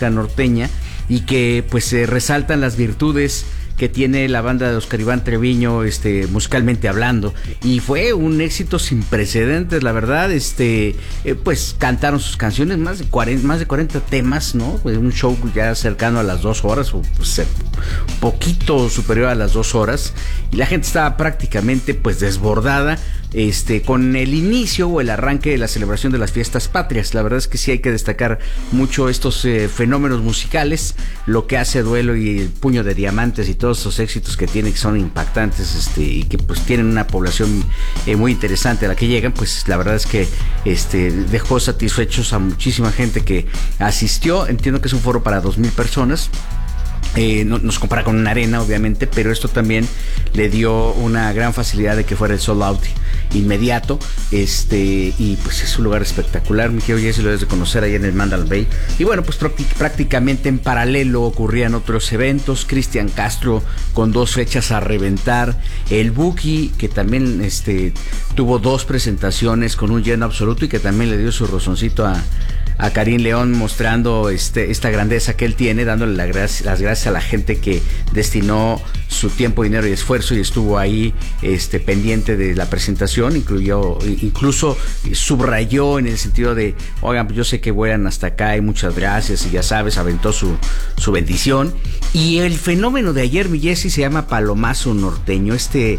música norteña y que pues resaltan las virtudes que tiene la banda de Oscar Iván Treviño, musicalmente hablando, y fue un éxito sin precedentes, la verdad. Pues cantaron sus canciones, más de 40 temas, ¿no? Un show ya cercano a las 2 horas, o pues, un poquito superior a las 2 horas, y la gente estaba prácticamente pues desbordada, con el inicio o el arranque de la celebración de las fiestas patrias. La verdad es que sí hay que destacar mucho estos fenómenos musicales, lo que hace Duelo y el Puño de Diamantes y todos esos éxitos que tiene, que son impactantes, y que pues tienen una población muy interesante a la que llegan. Pues la verdad es que dejó satisfechos a muchísima gente que asistió. Entiendo que es un foro para 2,000 personas. No se compara con una arena, obviamente, pero esto también le dio una gran facilidad de que fuera el sold out inmediato, y pues es un lugar espectacular. Mi querido Jesse, lo debes de conocer ahí en el Mandalay Bay. Y bueno, pues prácticamente en paralelo ocurrían otros eventos. Cristian Castro con 2 fechas a reventar, el Buki, que también tuvo 2 presentaciones con un lleno absoluto y que también le dio su rozoncito a Karim León, mostrando esta grandeza que él tiene, dándole las gracias a la gente que destinó su tiempo, dinero y esfuerzo y estuvo ahí pendiente de la presentación. Incluso subrayó en el sentido de: oigan, pues yo sé que vuelan hasta acá y muchas gracias, y ya sabes, aventó su bendición. Y el fenómeno de ayer, mi Jessy, se llama Palomazo Norteño,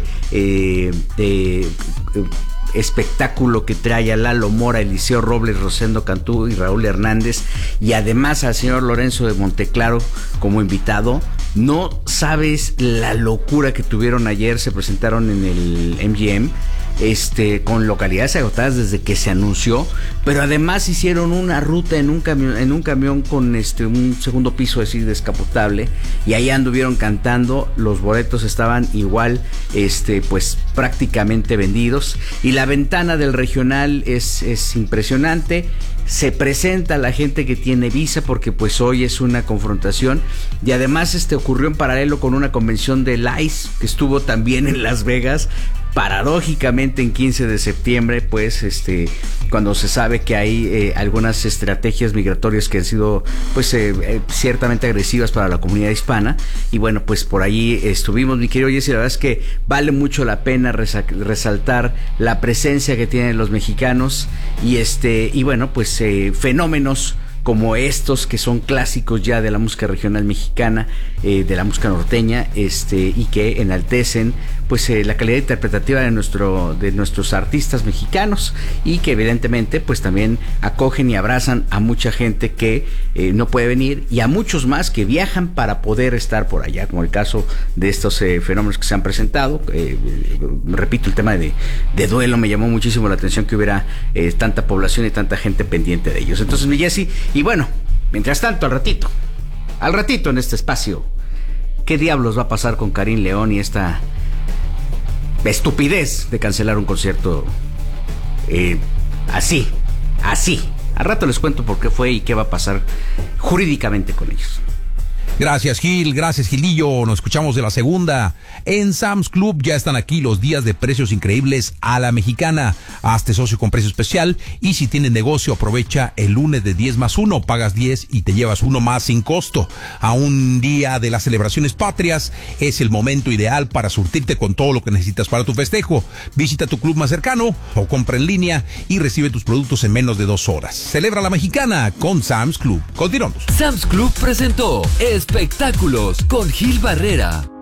espectáculo que trae a Lalo Mora, Eliseo Robles, Rosendo Cantú y Raúl Hernández, y además al señor Lorenzo de Monteclaro como invitado. No sabes la locura que tuvieron ayer. Se presentaron en el MGM, con localidades agotadas desde que se anunció, pero además hicieron una ruta en un camión con un segundo piso así descapotable, y ahí anduvieron cantando. Los boletos estaban igual, pues prácticamente vendidos, y la ventana del regional es impresionante. Se presenta la gente que tiene visa, porque pues hoy es una confrontación, y además ocurrió en paralelo con una convención del ICE que estuvo también en Las Vegas. Paradójicamente, en 15 de septiembre, pues cuando se sabe que hay algunas estrategias migratorias que han sido pues ciertamente agresivas para la comunidad hispana, y bueno, pues por ahí estuvimos, mi querido Jesse. La verdad es que vale mucho la pena resaltar la presencia que tienen los mexicanos, y bueno, pues fenómenos como estos, que son clásicos ya de la música regional mexicana, de la música norteña, y que enaltecen pues la calidad interpretativa de nuestros artistas mexicanos, y que evidentemente pues también acogen y abrazan a mucha gente que no puede venir, y a muchos más que viajan para poder estar por allá, como el caso de estos fenómenos que se han presentado. Repito, el tema de Duelo me llamó muchísimo la atención, que hubiera tanta población y tanta gente pendiente de ellos. Entonces, mi Jessy, y bueno, mientras tanto, al ratito en este espacio, ¿qué diablos va a pasar con Karim León y esta estupidez de cancelar un concierto así? Al rato les cuento por qué fue y qué va a pasar jurídicamente con ellos. Gracias, Gil. Gracias, Gilillo. Nos escuchamos de la segunda. En Sam's Club ya están aquí los días de precios increíbles a la mexicana. Hazte socio con precio especial, y si tienes negocio, aprovecha el lunes de 10+1. Pagas 10 y te llevas 1 más sin costo. A un día de las celebraciones patrias es el momento ideal para surtirte con todo lo que necesitas para tu festejo. Visita tu club más cercano o compra en línea y recibe tus productos en menos de 2 horas. Celebra la mexicana con Sam's Club. Continuamos. Sam's Club presentó Espectáculos con Gil Barrera.